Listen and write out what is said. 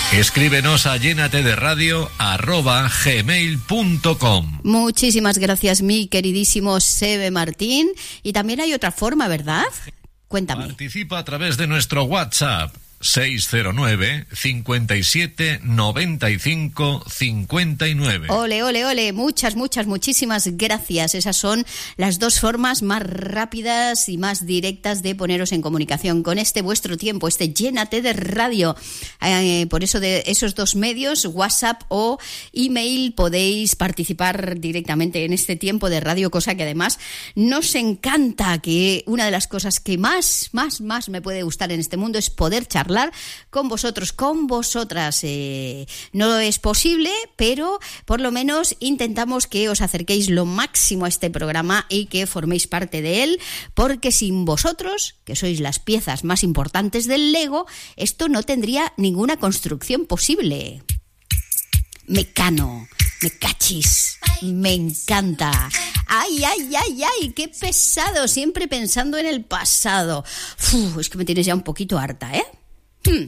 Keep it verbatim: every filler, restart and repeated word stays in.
Escríbenos a llénate de radio arroba gmail punto com. Muchísimas gracias, mi queridísimo Sebe Martín. Y también hay otra forma, ¿verdad? Cuéntame. Participa a través de nuestro WhatsApp seis cero nueve, cinco siete, nueve cinco, cinco nueve. Ole, ole, ole, muchas, muchas, muchísimas gracias. Esas son las dos formas más rápidas y más directas de poneros en comunicación con este vuestro tiempo, este Llénate de Radio. Eh, por eso de esos dos medios, WhatsApp o email, podéis participar directamente en este tiempo de radio, cosa que además nos encanta, que una de las cosas que más, más, más me puede gustar en este mundo es poder charlar con vosotros, con vosotras. Eh, no es posible, pero por lo menos intentamos que os acerquéis lo máximo a este programa y que forméis parte de él, porque sin vosotros, que sois las piezas más importantes del Lego, esto no tendría ninguna construcción posible. Mecano, me cachis, me encanta. Ay, ay, ay, ay, qué pesado, siempre pensando en el pasado. Uf, es que me tienes ya un poquito harta, ¿eh?